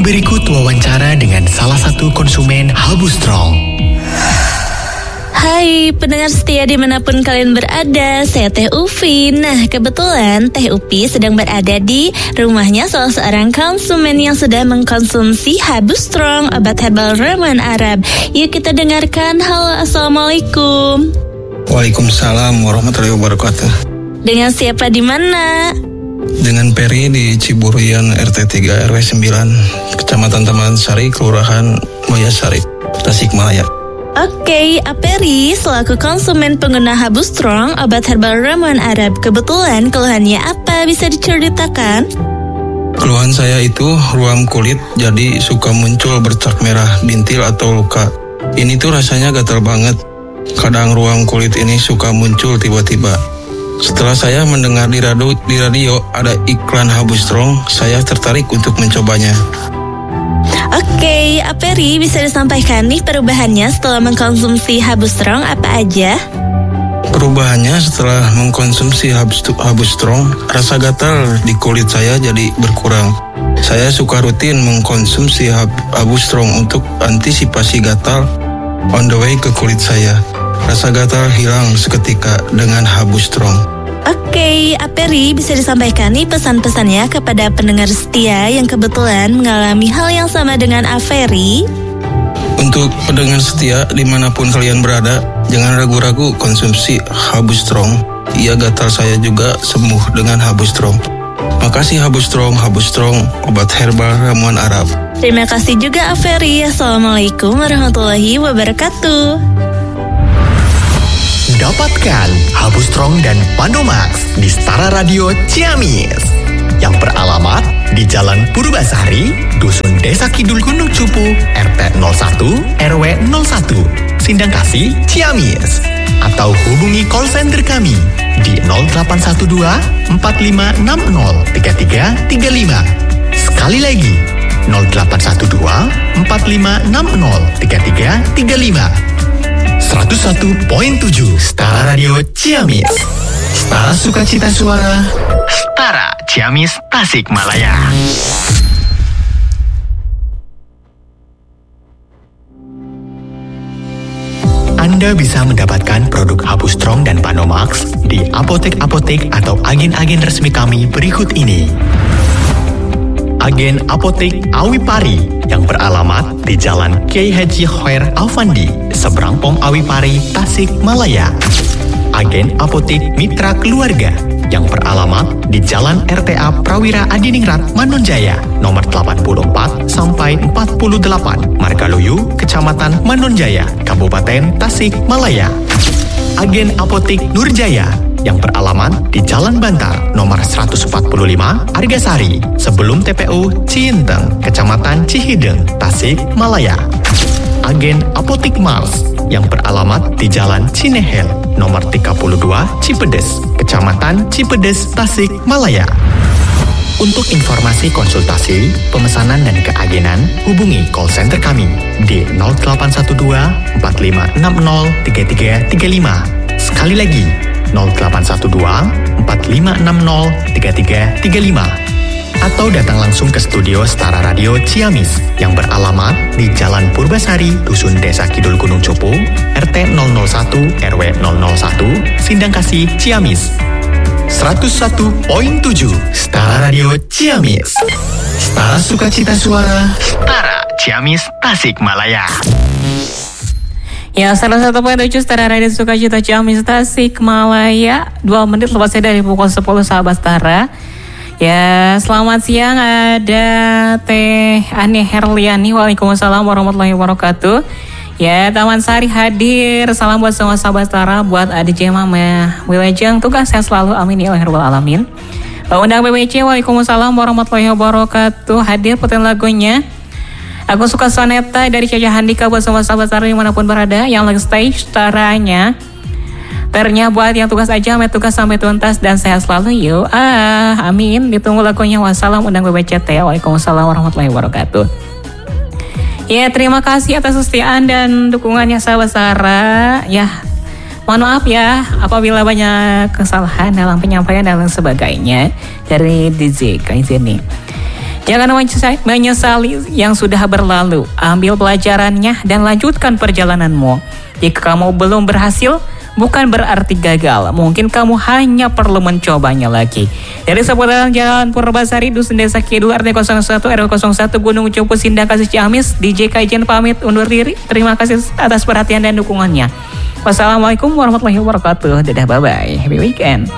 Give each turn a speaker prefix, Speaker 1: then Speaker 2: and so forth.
Speaker 1: Berikut wawancara dengan salah satu konsumen Habu Strong.
Speaker 2: Hai pendengar setia dimanapun kalian berada, saya Teh Ufi. Nah kebetulan Teh Upi sedang berada di rumahnya salah seorang konsumen yang sudah mengkonsumsi Habu Strong, obat herbal ramuan Arab. Yuk kita dengarkan. Halo, assalamualaikum.
Speaker 3: Waalaikumsalam warahmatullahi wabarakatuh.
Speaker 2: Dengan siapa di mana?
Speaker 3: Dengan Peri di Ciburian RT 3 RW 9, Kecamatan Taman Sari, Kelurahan Mayasari, Tasikmalaya.
Speaker 2: Oke, Aperi selaku konsumen pengguna Habu Strong, obat herbal ramuan Arab. Kebetulan keluhannya apa? Bisa diceritakan?
Speaker 3: Keluhan saya itu ruam kulit, jadi suka muncul bercak merah, bintil atau luka. Ini tuh rasanya gatal banget. Kadang ruam kulit ini suka muncul tiba-tiba. Setelah saya mendengar di radio ada iklan Habu Strong, saya tertarik untuk mencobanya.
Speaker 2: Oke, Aperi bisa disampaikan nih perubahannya setelah mengkonsumsi Habu Strong apa aja?
Speaker 3: Perubahannya setelah mengkonsumsi Habu Strong, rasa gatal di kulit saya jadi berkurang. Saya suka rutin mengkonsumsi Habu Strong untuk antisipasi gatal on the way ke kulit saya. Rasa gatal hilang seketika dengan Habu Strong.
Speaker 2: Oke, Aperi bisa disampaikan nih pesan-pesannya kepada pendengar setia yang kebetulan mengalami hal yang sama dengan Aperi.
Speaker 3: Untuk pendengar setia dimanapun kalian berada, jangan ragu-ragu konsumsi Habu Strong. Iya, gatal saya juga sembuh dengan Habu Strong. Makasih Habu Strong, obat herbal ramuan Arab.
Speaker 2: Terima kasih juga Aperi. Assalamualaikum warahmatullahi wabarakatuh.
Speaker 1: Dapatkan Habu Strong dan Pandomax di Setara Radio Ciamis yang beralamat di Jalan Purbasari, Dusun Desa Kidul Gunung Cupu, RT 01 RW 01, Sindangkasih, Ciamis. Atau hubungi call center kami di 0812 4560 3335. Sekali lagi 0812 4560 3335. 101.7 Setara Radio Ciamis. Setara Sukacita Suara. Setara Ciamis Tasikmalaya. Anda bisa mendapatkan produk Habu Strong dan Pandomax di apotek-apotek atau agen-agen resmi kami berikut ini. Agen Apotek Awipari yang beralamat di Jalan Kiai Haji Khair Alfandi, seberang Pom Awipari, Tasikmalaya. Agen Apotek Mitra Keluarga yang beralamat di Jalan RTA Prawira Adiningrat Manonjaya, nomor 84 sampai 48, Margaluyu, Kecamatan Manonjaya, Kabupaten Tasikmalaya. Agen Apotek Nurjaya yang beralamat di Jalan Bantar, nomor 145, Argasari, sebelum TPU Ciinteng, Kecamatan Cihideng, Tasikmalaya. Agen Apotek Mars yang beralamat di Jalan Cinehel, nomor 32, Cipedes, Kecamatan Cipedes, Tasikmalaya. Untuk informasi konsultasi, pemesanan dan keagenan, hubungi call center kami di 0812 4560 3335. Sekali lagi 0812 4560 3335. Atau datang langsung ke studio Setara Radio Ciamis yang beralamat di Jalan Purbasari, Dusun Desa Kidul Gunung Cupu, RT 001 RW 001, Sindangkasih, Ciamis. 101.7 Setara Radio Ciamis. Setara Sukacita Suara. Setara Ciamis Tasikmalaya.
Speaker 4: Ya, 101.7 Setara Radio Sukacita Ciamis Tasikmalaya. 2 menit lepas dari pukul 10 sahabat Setara. Ya, selamat siang, ada Teh Ani Herliani. Waalaikumsalam warahmatullahi wabarakatuh. Ya, Taman Sari hadir. Salam buat semua sahabat Setara, buat adik Mama Wilajeng. Tugas saya selalu, amin ya Allah alamin. Undang BBC, waalaikumsalam warahmatullahi wabarakatuh. Hadir putin lagunya Aku Suka Soneta dari Caca Handika buat semua sahabat Setara dimanapun berada. Yang lagi stage Setaranya Ternya buat yang tugas aja, tugas sampai tuntas dan sehat selalu yuk. Amin. Ditunggu lagunya. Wassalam, undang BBCT. Waalaikumsalam warahmatullahi wabarakatuh. Ya, terima kasih atas kesetiaan dan dukungannya sahabat Setara. Ya, mohon maaf ya apabila banyak kesalahan dalam penyampaian dan lain sebagainya dari DJ Kaizeni. Jangan menyesali yang sudah berlalu. Ambil pelajarannya dan lanjutkan perjalananmu. Jika kamu belum berhasil, bukan berarti gagal. Mungkin kamu hanya perlu mencobanya lagi. Dari seputaran Jalan Purbasari, Dusun Desa Kidul, RT 01 RW 01 Gunung Cupu, Sindang Kasih Ciamis, DJ Kaijen pamit undur diri. Terima kasih atas perhatian dan dukungannya. Wassalamualaikum warahmatullahi wabarakatuh. Dadah, bye-bye. Happy weekend.